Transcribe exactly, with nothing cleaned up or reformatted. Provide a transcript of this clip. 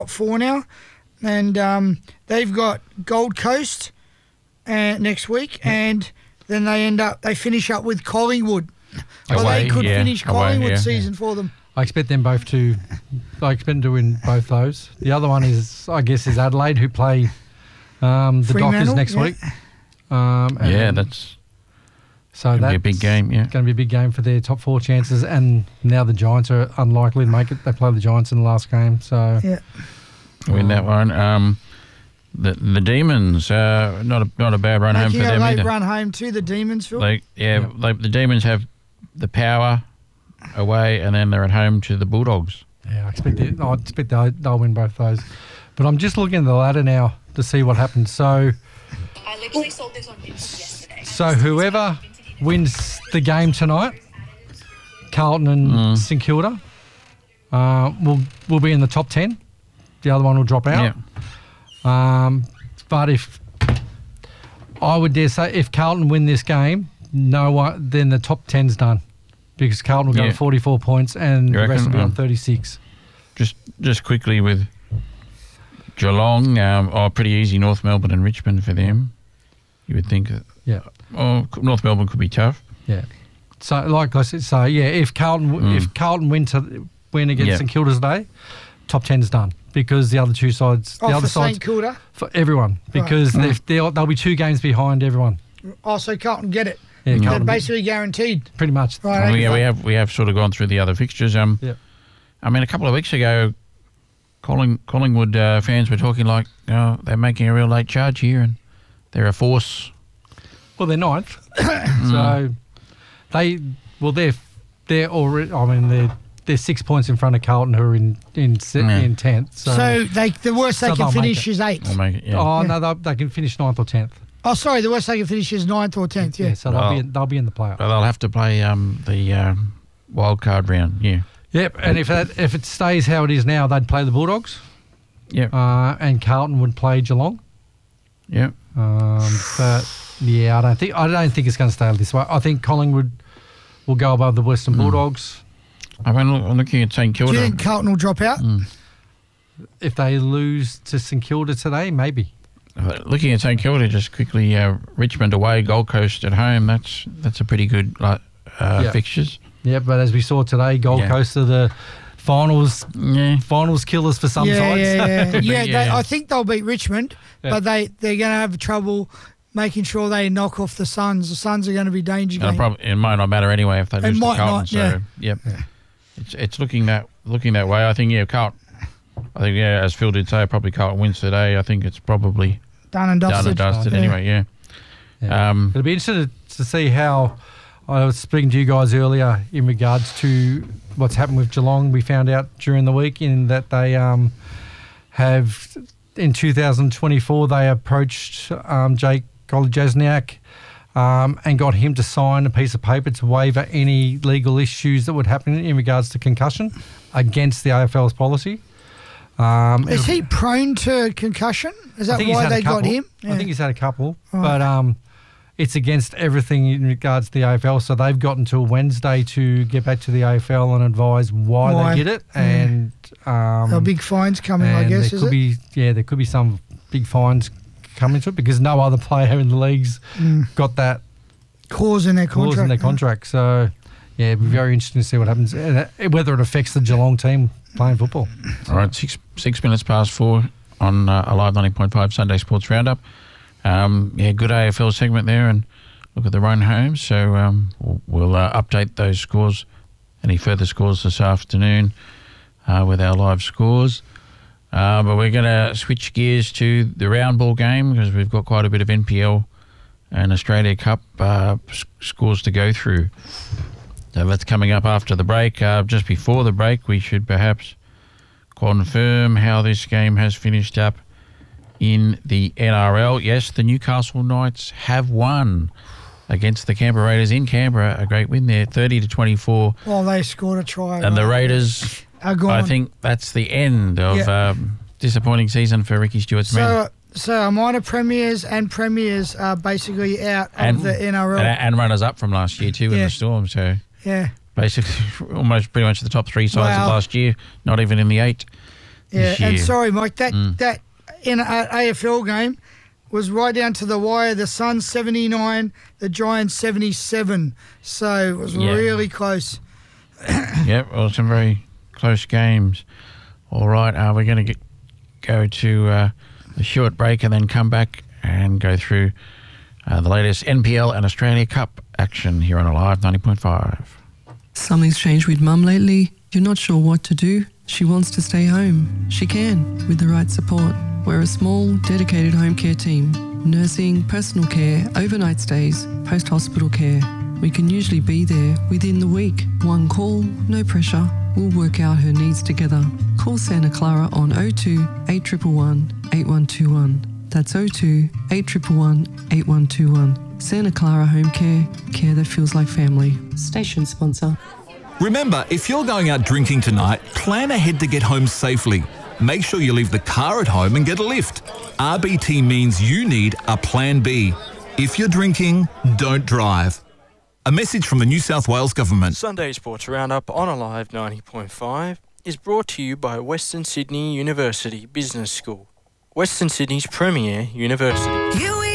four now, and um, they've got Gold Coast uh, next week, yeah. and then they end up they finish up with Collingwood. So away, they could yeah, finish Collingwood away, yeah. season for them. I expect them both to. I expect them to win both those. The other one is, I guess, is Adelaide, who play um, the Fremantle, Dockers next yeah. week. Um, yeah, that's so going to that's be a big game. Yeah, going to be a big game for their top four chances. And now the Giants are unlikely to make it. They play the Giants in the last game, so yeah. win that one. Um, the the Demons, uh, not a not a bad run home Making for a them late either. run home to the Demons, Phil. Like yeah, Yeah. Like the Demons have the Power away, and then they're at home to the Bulldogs. yeah, I expect it, I expect they'll, they'll win both those. But I'm just looking at the ladder now to see what happens. So, I literally sold this on Vinted yesterday. so whoever wins the game tonight, Carlton and Mm. St Kilda, uh, will will be in the top ten. The other one will drop out. Yeah. Um, but if I would dare say, if Carlton win this game, no one, then the top ten's done, because Carlton will go Yeah. to forty-four points and You the rest will reckon? be on Um, thirty-six. Just just quickly with Geelong, um, oh, pretty easy. North Melbourne and Richmond for them. You would think. that- Yeah. Oh, North Melbourne could be tough. Yeah. So, like I said, so yeah, if Carlton Mm. if Carlton win to win against Yeah. St Kilda today, top ten's done, because the other two sides, the Oh, other for sides St Kilda. for everyone, because Right. they've- they'll they'll be two games behind everyone. Oh, so Carlton get it. Yeah, They're Carlton basically guaranteed. pretty much. Right. And we, we have we have sort of gone through the other fixtures. Um, Yeah. I mean, a couple of weeks ago, Colling, Collingwood uh, fans were talking like, oh, they're making a real late charge here, and they're a force. Well, they're ninth, so they well they're they're already. I mean, they're they're six points in front of Carlton, who are in in se- Yeah. in tenth. So, So they the worst So they they'll can make finish it. is eighth. We'll make it. Yeah. oh Yeah. no, they they can finish ninth or tenth. Oh, sorry, the worst they can finish is ninth or tenth. Yeah. Yeah, so they'll Well- be in, they'll be in the playoff. But they'll have to play um, the um, wild card round. Yeah. Yep, and if that if it stays how it is now, they'd play the Bulldogs, Yeah. uh, and Carlton would play Geelong. yeah. Um, but yeah, I don't think I don't think it's going to stay this way. I think Collingwood will go above the Western Bulldogs. I mean, look, I'm looking at St Do Kilda. you think Carlton will drop out? If they lose to St Kilda today, maybe. Uh, Looking at St Kilda, just quickly, uh, Richmond away, Gold Coast at home. That's that's a pretty good like, uh, Yeah. fixtures. Yeah, but as we saw today, Gold Yeah. Coast are the finals Yeah. finals killers for some yeah, sides. yeah, yeah, Could be, yeah. They, yeah. I think they'll beat Richmond, Yeah. but they they're going to have trouble making sure they knock off the Suns. The Suns are going to be danger And it, game. prob- it might not matter anyway if they lose to might Carlton. not, so, yeah. yep. It's it's looking that looking that way. I think yeah, Carlton. I think yeah, as Phil did say, probably Carlton wins today. I think it's probably Done and done dusted. and dusted Yeah. anyway. Yeah. Yeah. Um, It'll be interesting to, to see how. I was speaking to you guys earlier in regards to what's happened with Geelong. We found out during the week in that they um, have, in two thousand twenty-four, they approached um, Jake Golijesniak um, and got him to sign a piece of paper to waiver any legal issues that would happen in regards to concussion against the A F L's policy. Um, Is he prone to concussion? Is I that think he's why had a they got couple. him? I think he's had a couple, Right. but um, it's against everything in regards to the A F L. So they've got until Wednesday to get back to the A F L and advise why, Why? they did it. Yeah. And um, There are big fines coming, I and guess, there is could it? be yeah, there could be some big fines coming to it because no other player in the league's Mm. got that Clause in their contract. clause in their contract. So yeah, it'd be very interesting to see what happens and uh, whether it affects the Geelong team playing football. all right, six six minutes past four on uh, a live ninety point five Sunday Sports Roundup. Um, yeah, good A F L segment there, and look at the run home. So um, we'll, we'll uh, update those scores, any further scores this afternoon uh, with our live scores. Uh, but we're going to switch gears to the round ball game because we've got quite a bit of N P L and Australia Cup uh, s- scores to go through. So that's coming up after the break. Uh, just before the break, we should perhaps confirm how this game has finished up in the N R L. Yes, the Newcastle Knights have won against the Canberra Raiders in Canberra. A great win there, thirty to twenty-four. Well, they scored a try. And the right? Raiders, are gone. I think that's the end of Yeah. um, disappointing season for Ricky Stewart's men. So, so minor premiers and premiers are basically out of And- the N R L. And, and runners up from last year too in Yeah. the Storm. So yeah. basically almost pretty much the top three sides Wow. of last year, not even in the eight. Yeah, this year. and sorry, Mike, that Mm. that in a A F L game was right down to the wire. The Suns seventy-nine, the Giants seventy-seven. So it was Yeah. really close. Yep, well, some very close games. All right, uh, we're going to go to uh, a short break and then come back and go through uh, the latest N P L and Australia Cup action here on Alive ninety point five. Something's changed with Mum lately. You're not sure what to do. She wants to stay home. She can, with the right support. We're a small, dedicated home care team. Nursing, personal care, overnight stays, post-hospital care. We can usually be there within the week. One call, no pressure. We'll work out her needs together. Call Santa Clara on oh two, eight one one, eight one two one. That's oh two, eight one one, eight one two one. Santa Clara Home Care, care that feels like family. Station sponsor. Remember, if you're going out drinking tonight, plan ahead to get home safely. Make sure you leave the car at home and get a lift. R B T means you need a plan B. If you're drinking, don't drive. A message from the New South Wales Government. Sunday Sports Roundup on Alive ninety point five is brought to you by Western Sydney University Business School, Western Sydney's premier university. Here we